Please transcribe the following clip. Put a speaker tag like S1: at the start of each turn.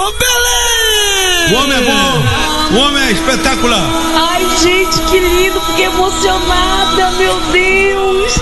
S1: Ô, Belém!
S2: O homem é bom, o homem é espetacular.
S3: Ai, gente, que lindo, fiquei emocionada, meu Deus.